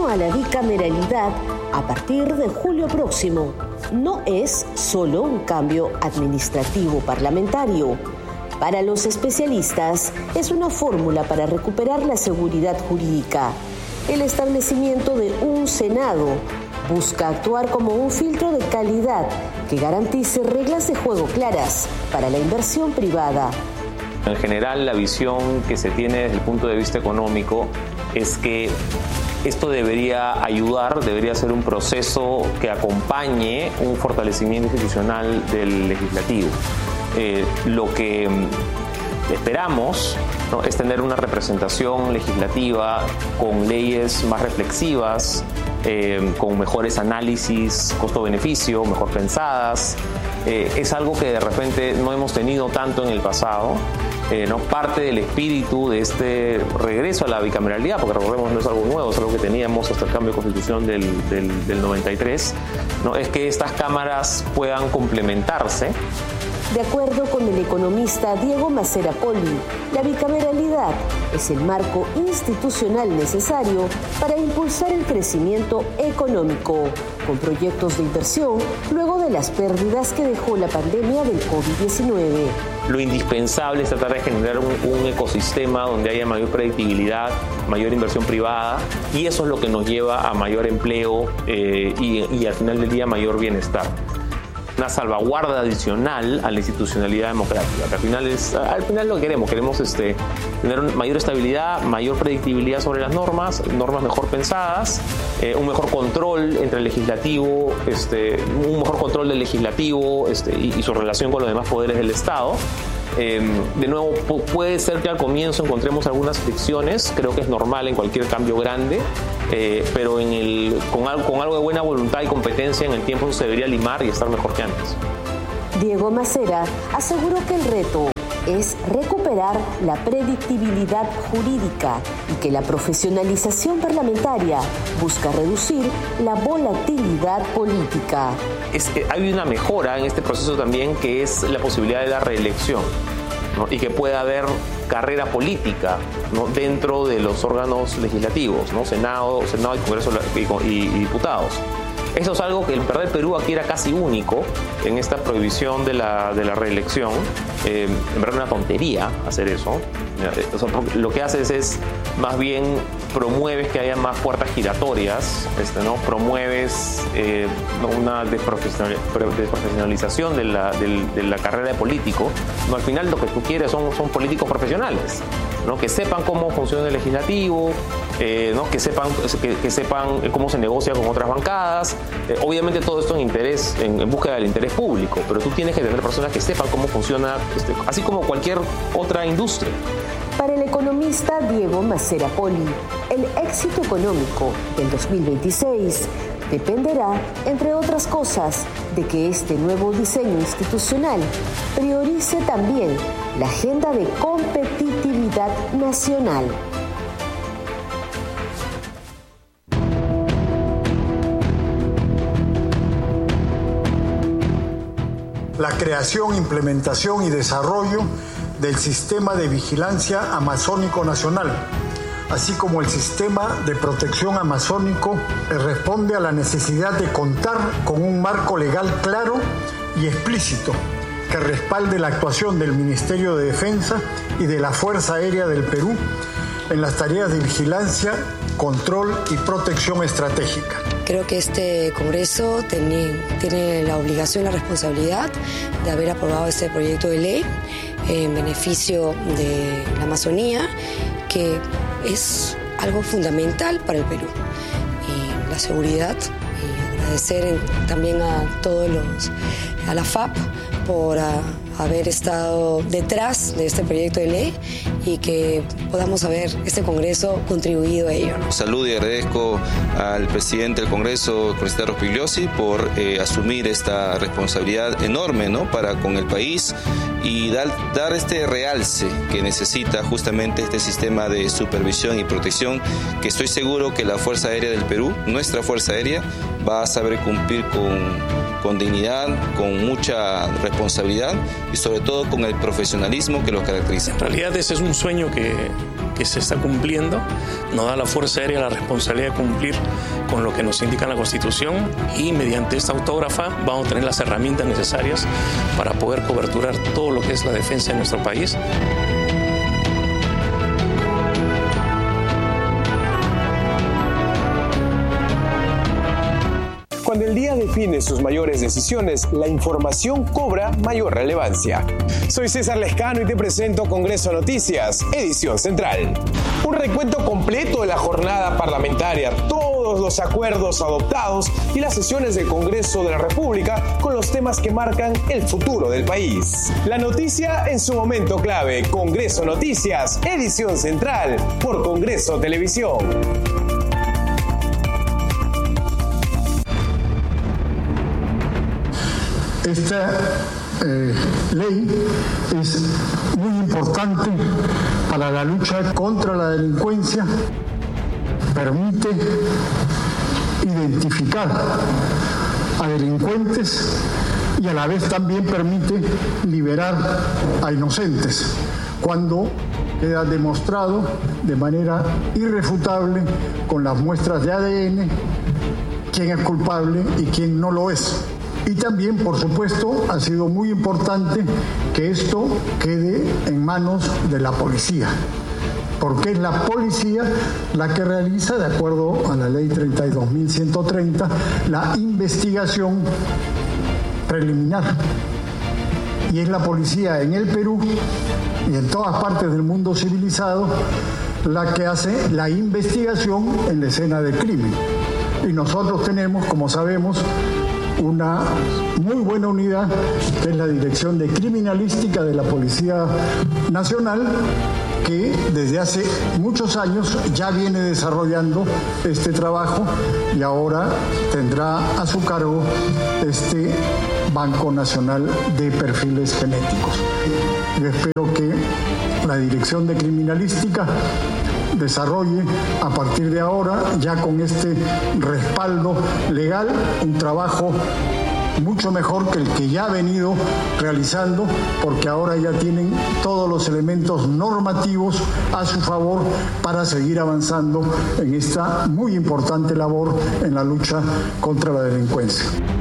a la bicameralidad a partir de julio próximo no es solo un cambio administrativo parlamentario. Para los especialistas, es una fórmula para recuperar la seguridad jurídica. El establecimiento de un Senado busca actuar como un filtro de calidad que garantice reglas de juego claras para la inversión privada. En general, la visión que se tiene desde el punto de vista económico es que esto debería ayudar, debería ser un proceso que acompañe un fortalecimiento institucional del legislativo. Lo que esperamos, ¿no?, es tener una representación legislativa con leyes más reflexivas, con mejores análisis costo-beneficio, mejor pensadas. Es algo que de repente no hemos tenido tanto en el pasado. ¿No? Parte del espíritu de este regreso a la bicameralidad, porque recordemos no es algo nuevo, es algo que teníamos hasta el cambio de constitución del 93, ¿no?, es que estas cámaras puedan complementarse. De acuerdo con el economista Diego Macera Poli, la bicameralidad es el marco institucional necesario para impulsar el crecimiento económico, con proyectos de inversión luego de las pérdidas que dejó la pandemia del COVID-19. Lo indispensable es tratar de generar un ecosistema donde haya mayor predictibilidad, mayor inversión privada, y eso es lo que nos lleva a mayor empleo y al final del día mayor bienestar. Una salvaguarda adicional a la institucionalidad democrática, que al final lo que queremos tener mayor estabilidad, mayor predictibilidad sobre las normas mejor pensadas, un mejor control entre el legislativo, un mejor control del legislativo y su relación con los demás poderes del Estado. De nuevo, puede ser que al comienzo encontremos algunas fricciones, creo que es normal en cualquier cambio grande, pero con algo de buena voluntad y competencia en el tiempo se debería limar y estar mejor que antes. Diego Macera aseguró que el reto es recuperar la predictibilidad jurídica y que la profesionalización parlamentaria busca reducir la volatilidad política. Hay una mejora en este proceso también, que es la posibilidad de la reelección, ¿no?, y que pueda haber carrera política, ¿no?, dentro de los órganos legislativos, ¿no?, Senado y Congreso y diputados. Eso es algo que en verdad el Perú aquí era casi único en esta prohibición de la reelección. En verdad es una tontería hacer eso. Lo que haces es más bien promueves que haya más puertas giratorias, ¿no? Promueves una desprofesionalización de la carrera de político. ¿No? Al final lo que tú quieres son políticos profesionales, ¿no?, que sepan cómo funciona el legislativo, ¿no?, que sepan cómo se negocia con otras bancadas. Obviamente todo esto en búsqueda del interés público, pero tú tienes que tener personas que sepan cómo funciona, así como cualquier otra industria. Para el economista Diego Macera Poli, el éxito económico del 2026 dependerá, entre otras cosas, de que este nuevo diseño institucional priorice también la agenda de competitividad nacional. La creación, implementación y desarrollo del Sistema de Vigilancia Amazónico Nacional, así como el Sistema de Protección Amazónico, responde a la necesidad de contar con un marco legal claro y explícito que respalde la actuación del Ministerio de Defensa y de la Fuerza Aérea del Perú en las tareas de vigilancia, control y protección estratégica. Creo que este Congreso tiene la obligación, la responsabilidad de haber aprobado este proyecto de ley en beneficio de la Amazonía, que es algo fundamental para el Perú. Y la seguridad, y agradecer también a la FAP por haber estado detrás de este proyecto de ley y que podamos haber este Congreso contribuido a ello. Saludo y agradezco al presidente del Congreso, el congresista Rospigliosi, por asumir esta responsabilidad enorme, ¿no?, para con el país y dar este realce que necesita justamente este sistema de supervisión y protección, que estoy seguro que la Fuerza Aérea del Perú, nuestra Fuerza Aérea, va a saber cumplir con dignidad, con mucha responsabilidad y sobre todo con el profesionalismo que los caracteriza. En realidad ese es un sueño que se está cumpliendo, nos da a la Fuerza Aérea la responsabilidad de cumplir con lo que nos indica la Constitución, y mediante esta autógrafa vamos a tener las herramientas necesarias para poder coberturar todo lo que es la defensa de nuestro país. Cuando el día define sus mayores decisiones, la información cobra mayor relevancia. Soy César Lescano y te presento Congreso Noticias, edición central. Un recuento completo de la jornada parlamentaria, todos los acuerdos adoptados y las sesiones del Congreso de la República con los temas que marcan el futuro del país. La noticia en su momento clave. Congreso Noticias, edición central, por Congreso Televisión. Esta ley es muy importante para la lucha contra la delincuencia, permite identificar a delincuentes y a la vez también permite liberar a inocentes cuando queda demostrado de manera irrefutable con las muestras de ADN quién es culpable y quién no lo es. Y también, por supuesto, ha sido muy importante que esto quede en manos de la policía, porque es la policía la que realiza, de acuerdo a la ley 32.130, la investigación preliminar. Y es la policía en el Perú y en todas partes del mundo civilizado la que hace la investigación en la escena del crimen. Y nosotros tenemos, como sabemos, una muy buena unidad, que es la Dirección de Criminalística de la Policía Nacional, que desde hace muchos años ya viene desarrollando este trabajo y ahora tendrá a su cargo este Banco Nacional de Perfiles Genéticos. Yo espero que la Dirección de Criminalística desarrolle a partir de ahora, ya con este respaldo legal, un trabajo mucho mejor que el que ya ha venido realizando, porque ahora ya tienen todos los elementos normativos a su favor para seguir avanzando en esta muy importante labor en la lucha contra la delincuencia.